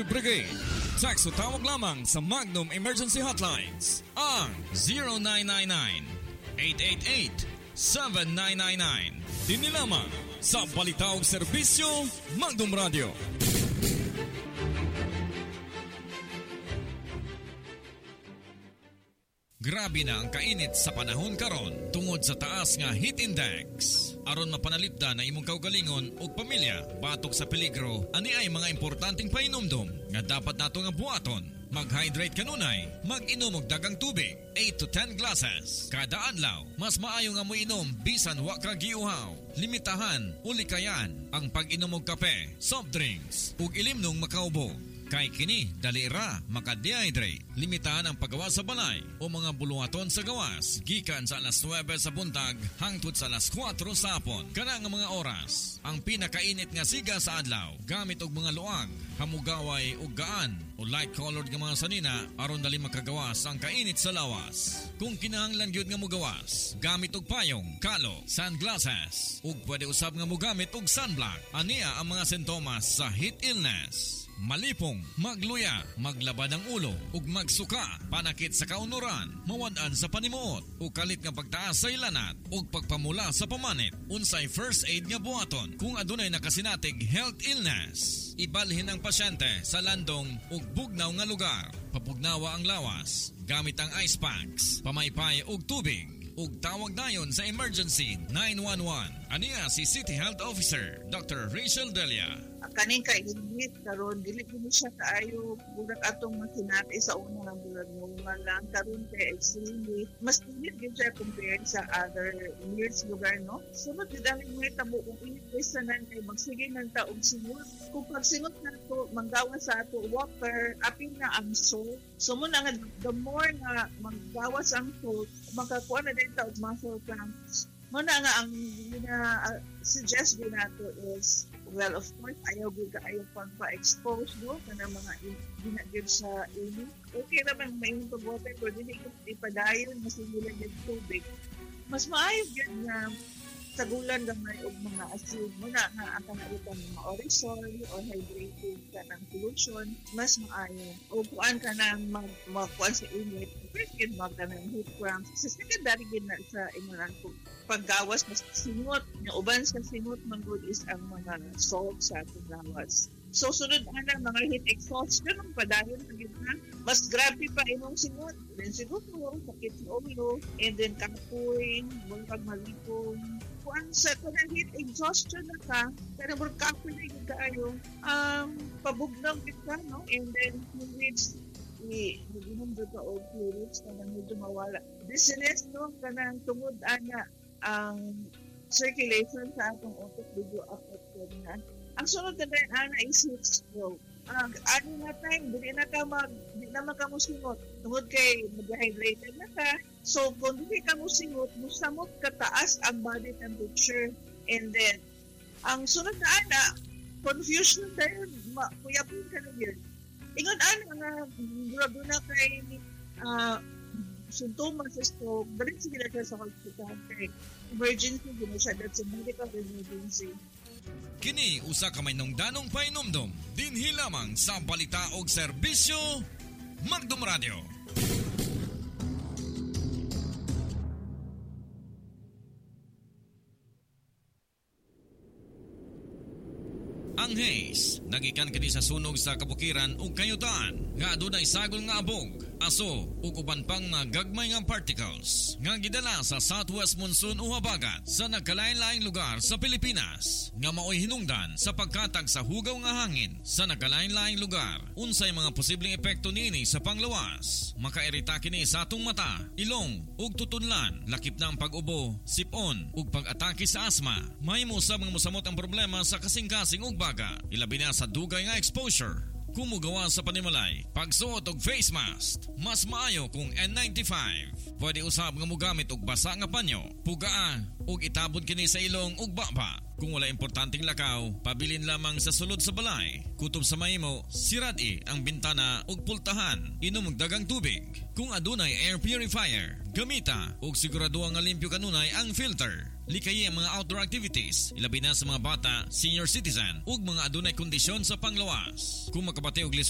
Rescue Brigade. Text o tawag lamang sa Magnum Emergency Hotlines ang 0999-888-7999. Dini lamang sa Balitaog Serbisyo Magnum Radio. Grabe na ang kainit sa panahon karon tungod sa taas nga heat index. Aron mapanalipda na imong kaugalingon o pamilya batok sa peligro, ani ay mga importanteng painomdom nga dapat nato nga buhaton. Mag-hydrate kanunay, mag-inom og dagang tubig, 8 to 10 glasses kada adlaw. Mas maayo nga mo inom bisan wa ka giuhaw. Limitahan, ulikayan ang pag-inom og kape, soft drinks ug ilimnong makaubo. Kay kini dali ra maka-dehydrate. Limitahan ang paggawa sa balay o mga buluhaton sa gawas gikan sa alas 9 sa buntag hangtod sa alas 4 sa hapon. Kana nga mga oras ang pinakainit nga siga sa adlaw. Gamit og mga luag, hamugaway ug gaan o light colored nga mga sanina aron dali makagawas ang kainit sa lawas. Kung kinahanglan gyud nga mogawas, gamit og payong, kalo, sunglasses ug pwede usab nga mogamit og sunblock. Ania ang mga sintomas sa heat illness: malipong, magluya, maglaba ng ulo, ug magsuka, panakit sa kaunuran, mawad-an sa panimuot, ug kalit nga pagtaas sa ilanat, ug pagpamula sa pamanit. Unsay first aid nga buhaton kung adunay nakasinatig health illness. Ibalhin ang pasyente sa landong ug bugnaw nga lugar. Papugnawa ang lawas, gamit ang ice packs, pamaypay ug tubig. Ug tawag dayon sa emergency 911. Aniya si City Health Officer Dr. Rachel Delia. Kaning kainit karon dili ko siya kaayo budak atong makinati sa una ng bulan normal lang karon kay extremely mas init gyud siya compared sa other years lugar, no? Sunod gid ang init tamo ug init sa nan kay magsige nang taog singot. Kung pagsingot na to manggawa sa ato water apil na ang salt. So mo na nga the more nga manggawas ang salt makakuha na din taog muscle cramps. Muna nga ang suggest din nato is, well, of course, ayaw pang pa-expose, no? Kana mga ginagid sa init. Okay naman may water pero hindi ko ipadayon mas simulan yung tubig. Mas maayos yun na sagulan gamay og mga acid. Muna nga ang kanalitan mga orisol or hydrated ka ng solution, mas maayo. O kuan ka ng magkuan sa init, first kid magka ng heat cramps. Sa secondary din na sa imunan kung paggawas, mas singot. Yung uban sa singot, manggod is ang mga salt sa atong lawas. So, sunod na mga heat exhaustion, ang padayon na gitna. Mas grabe pa imong singot. Then siguro, sakit sa ulo, and then kapoy, mong pagmalipong. Kung sa heat exhaustion na ka, kaya mo kapoy na yung kaayo, pabugnaw kita, no? And then, fluids, mag-inom doon ka o fluids, kanang medyo mawala. Dizziness, no? Kanang tungod ana ang circulation sa atong utok video affected na. Ang sunod na rin, ana, is heat stroke. Ano na time, di na ka musingot. Tungod kay mag-hydrated na ka. So, kung di ka musingot, musamot kataas ang body temperature. And then, ang sunod na ana, confusion dahil kuyapin ka na yun. Ingon ana nga, grabe na kay sintomas sa stroke, dali sila sa hospital kay emergency, ginasyadat sa medical emergency. Kini usa ka may nungdanong painomdom dinhi lamang sa balita og serbisyo Magnum Radio. Ang haze nagikan kini sa sunog sa kabukiran ug kayutan nga adunay sagol nga abog, aso ug uban pang mga gagmay nga particles nga gidala sa southwest monsoon o habagat sa nagkalain-laing lugar sa Pilipinas nga maoy hinungdan sa pagkatag sa hugaw nga hangin sa nagkalain-laing lugar. Unsay mga posibleng epekto niini sa panglawas? Makairita kini sa atong mata, ilong ug tutunlan, lakip na ang pag-ubo, sipon ug pag-atake sa asma. Mahimo sa mga mosamot ang problema sa kasing-kasing ug baga, ilabi na sa dugay nga exposure. Kumugawa sa panimalay, pagsuot og face mask, mas maayo kung N95. Pwede usab nga mogamit og basa nga panyo, pugaa ug itabod kini sa ilong ug baba. Kung wala importanteng lakaw, pabilin lamang sa sulod sa balay. Kutob sa mahimo, sirad-i ang bintana ug pultahan. Inom og dagang tubig. Kung adunay air purifier, gamita ug sigurado nga limpyo kanunay ang filter. Likayi ang mga outdoor activities, ilabi na sa mga bata, senior citizen ug mga adunay kondisyon sa panglawas. Kung makabati og lisod